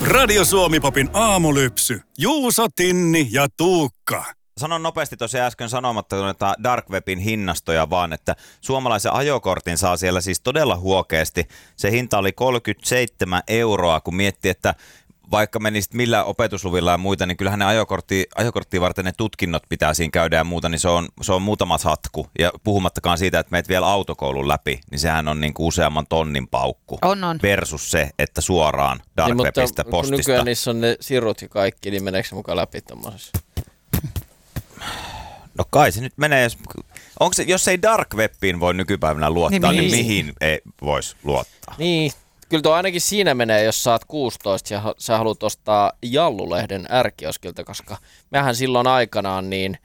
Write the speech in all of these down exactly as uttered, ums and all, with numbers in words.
Radio Suomi-popin aamulypsy. Juuso, Tinni ja Tuukka. Sanon nopeasti tosiaan äsken sanomatta noita Dark Webin hinnastoja vaan, että suomalaisen ajokortin saa siellä siis todella huokeasti. Se hinta oli kolmekymmentäseitsemän euroa, kun miettii, että vaikka menisit millä opetusluvilla ja muita, niin kyllähän ne ajokortti, ajokorttia varten ne tutkinnot pitää siinä käydä ja muuta, niin se on, se on muutama hatku. Ja puhumattakaan siitä, että meet vielä autokoulun läpi, niin sehän on niin kuin useamman tonnin paukku. On, on. Versus se, että suoraan Dark niin, Webistä mutta postista. Nykyään niissä on ne sirut ja kaikki, niin meneekö se mukaan läpi tommosessa? No kai se nyt menee, jos, onko se, jos ei Dark Webiin voi nykypäivänä luottaa, niin, niin mihin ei voisi luottaa? Niin, kyllä tuo ainakin siinä menee, jos sä oot kuusitoista ja sä haluat ostaa Jallu-lehden R-kioskilta, koska mehän silloin aikanaan niin,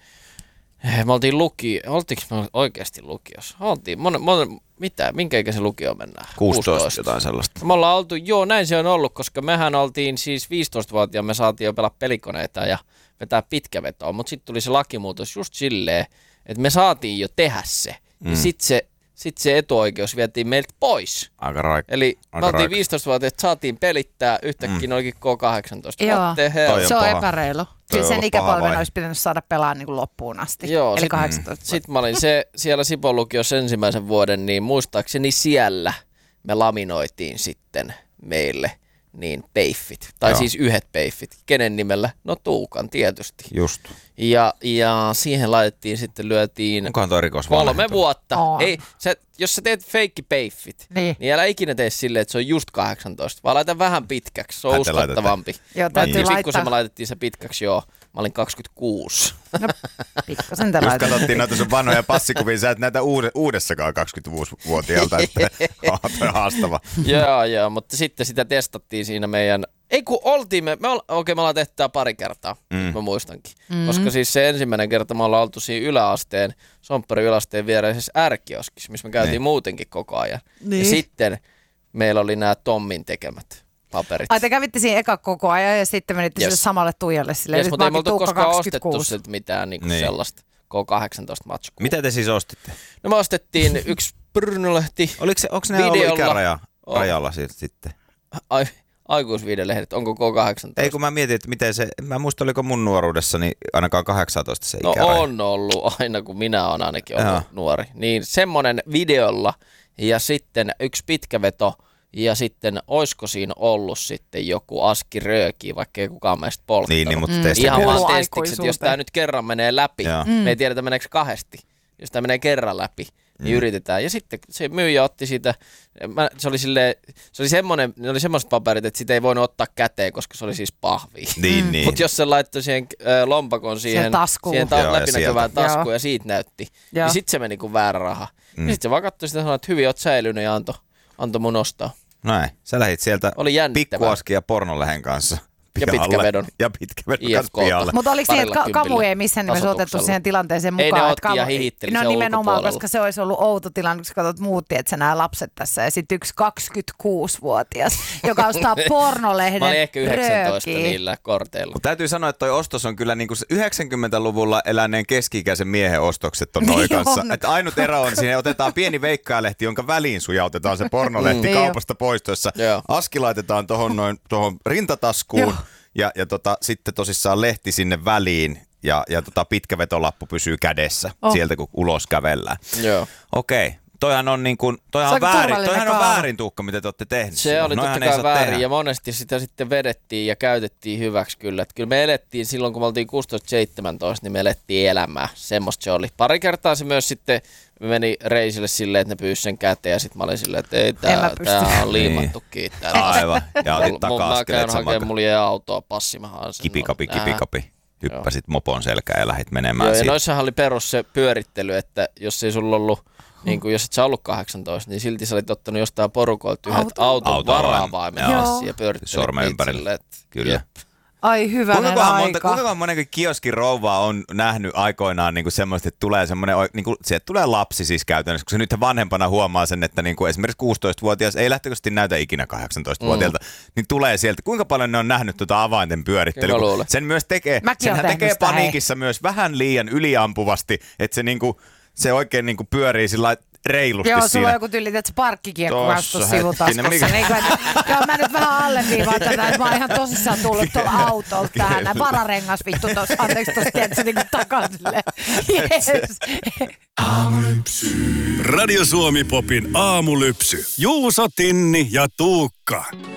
me oltiin luki, oltiinko me oikeasti lukiossa? Oltiin, mon, mon, mitä, minkä ikäisen lukio mennään? kuusitoista jotain sellaista. Me ollaan oltu, joo näin se on ollut, koska mehän oltiin siis viisitoistavuotiaana, me saatiin jo pelaa pelikoneita ja vetää pitkävetoa, mutta sitten tuli se lakimuutos just silleen, että me saatiin jo tehdä se. Mm. Ja sitten se, sit se etuoikeus vietiin meiltä pois. Aika raik- Eli aika me oltiin raik- viisitoistavuotiaat, että saatiin pelittää, yhtäkkiä mm. olikin K kahdeksantoista. Joo, Toi se on paha. epäreilu. Toi Siis on sen ollut ikäpolven paha olisi pitänyt saada pelaa niin kuin loppuun asti. Joo, eli sit- kahdeksantoista. Sitten mä olin se, siellä Sipon lukiossa ensimmäisen vuoden, niin muistaakseni siellä me laminoitiin sitten meille niin peiffit, tai Joo. siis yhdet peiffit. Kenen nimellä? No Tuukan tietysti. Just. Ja, ja siihen laitettiin sitten, lyötiin Onkohan toi rikos kolme vanhentunut? vuotta. On. Ei, sä, jos sä teet feikki peiffit, Niin. niin älä ikinä tee silleen, että se on just kahdeksantoista, vaan laita vähän pitkäksi, se on Ai te uskottavampi. Joo, täytyy Niin. laittaa. Pikkusen me laitettiin se pitkäksi, joo. Mä olin kaksikymmentäkuusi. No, pikkusen te Just laitatte. katsottiin noita sun vanhoja passikuvia, sä et näitä uude, uudessakaan kaksikymmentäviisivuotiaalta, että on haastava. Joo, joo, mutta sitten sitä testattiin siinä meidän... Ei kun oltiin me, me ol, okei me ollaan tehty tää pari kertaa, mm. mä muistankin. Mm. Koska siis se ensimmäinen kerta me ollaan oltu siinä yläasteen, Sompparin yläasteen viereisessä R-kioskissa, missä me käytiin Niin. muutenkin koko ajan. Niin. Ja sitten meillä oli nämä Tommin tekemät paperit. Ai te kävitte siinä eka koko ajan ja sitten menitte Yes. sille samalle Tuijalle silleen. Yes, Nyt mutta ei mä me oonkin oltu Tuukka koskaan ostettu kaksikymmentäkuusi. siltä mitään niinku Niin. sellaista K kahdeksantoista matskua. Mitä te siis ostitte? No me ostettiin yksi Brynolehti. Oliko, se, onko ne ollut Videolla. ikäraja, On. rajalla siitä sitten? Ai, aikuisviidelehdet, onko K kahdeksantoista? Ei kun mä mietin, että miten se, mä muistan oliko mun nuoruudessani ainakaan kahdeksantoista se No ikäraja. on ollut aina, kun minä olen ainakin ollut Joo. nuori. Niin semmoinen videolla ja sitten yksi pitkäveto ja sitten oisko siinä ollut sitten joku aski röökiä, vaikka ei kukaan meistä polttanut. Niin, niin mutta Mm. teistä Ihan Kuuluu vaan mielessä. testiksi, että jos aikuisuuteen. tämä nyt kerran menee läpi, Joo. mm. me ei tiedetä meneekö kahdesti. Jos tämä menee kerran läpi, niin mm. yritetään. Ja sitten se myyjä otti siitä, mä, se oli silleen, se oli semmoinen, ne oli semmoiset paperit, että sitä ei voinut ottaa käteen, koska se oli siis pahvia. Niin, Mm. niin. Mutta jos se laittoi siihen äh, lompakon siihen, taskuun. siihen ta- Joo, ja läpinäkyvään sieltä. taskuun Joo. ja siitä näytti, Joo. niin sitten se meni kuin väärä raha. Mm. Ja sitten se vaan katsoi sitä ja sanoi, että hyvin oot säilynyt ja antoi anto mun ostaa. Näin, sä lähit sieltä Oli jännittävää. pikkuaskin ja pornolehen kanssa Ja pihalle. pitkävedon. Ja pitkävedon I F kanssa K:lta. pihalle. Mutta oliko niin, että Parilla ka- kamu kympillä ei missään nimessä otettu tasoituksella. siihen tilanteeseen Ei, mukaan? ne että otti ja kamu- hihitteli No siellä nimenomaan, ulkopuolella. koska se olisi ollut outo tilanne, koska katsot muut, että nämä lapset tässä ja sitten yksi kaksikymmentäkuusi-vuotias, joka ostaa pornolehden Mä olin ehkä yhdeksäntoista röökiä. niillä korteilla. Mutta täytyy sanoa, että toi ostos on kyllä niinku se yhdeksänkymmentäluvulla eläneen keski-ikäisen miehen ostokset on noin Niin kanssa. on. Että ainut ero on, siinä otetaan pieni veikkajalehti, jonka väliin sujautetaan se pornolehti Mm. kaupasta poistoissa. Joo. Aski laitetaan tuohon noin tuohon rintataskuun Joo. ja, ja tota, sitten tosissaan lehti sinne väliin ja, ja tota pitkä vetolappu pysyy kädessä Oh. sieltä, kun ulos kävellään. Joo. Okei. Toihan on, niin kuin, toihan Se on, on väärin, turvallinen toihan on kaava. väärin, Tuukka, mitä te olette tehneet. Se silloin. oli Noihan totta ei kai saa väärin tehdä. ja monesti sitä sitten vedettiin ja käytettiin hyväksi kyllä. Et kyllä me elettiin silloin, kun me oltiin kuusitoista seitsemäntoista, niin me elettiin elämää. Semmosta se oli. Pari kertaa se myös sitten meni reisille silleen, että ne pyysi sen käteen ja sitten mä olin silleen, että ei En tää, mä pysty. tää on liimattu kiittää. Aivan. Ja otit Mulla- Mä taka-askeleet käyn saman hakemaan mulle ja autoa, passi, mä haan sen. Kipikapi, Nää. kipikapi. Hyppäsit mopon selkään ja lähdit menemään Joo, ja siitä. noissahan oli perus se pyörittely, että jos ei sulla ollut, niin kuin, jos et sä ollut kahdeksantoista, niin silti sä olit ottanut jostain porukolta yhdet Auto. auton Auto, varavaimet joo. ja pyörittelit Sormen ympärillä. itselle, että Kyllä. jep. Ai hyvänen Kuinka monta, aika. kuinka monenkin kioskin rouvaa on nähnyt aikoinaan niin semmoista, että tulee semmoinen, niin kuin, sieltä tulee lapsi siis käytännössä, kun se nyt vanhempana huomaa sen, että niin kuin esimerkiksi kuusitoistavuotias ei lähtökohtaisesti näytä ikinä kahdeksantoistavuotiaalta, mm. niin tulee sieltä, kuinka paljon ne on nähnyt tuota avainten pyörittelyä. Kyllä mä luulen. Sen myös tekee, Mäkin senhän oon tehnyt tekee sitä, hei. paniikissa myös vähän liian yliampuvasti, että se, niin kuin, se oikein niin kuin pyörii sillä lailla reilusti Joo, siinä. sulla on joku tyyli, että se parkkikiekko Tossa vastus hetkinen, sivutaskossa. mikä- Niin kuin, että, joo, mä nyt vähän alleviivaa tätä, että mä oon ihan tosissaan tullut tuolla autolla tähän. Näin vararengas vittu tossa, anteeksi tossa tietysti niinku takaa silleen. Yes. Radio Suomi Popin aamulypsy. Juuso, Tinni ja Tuukka.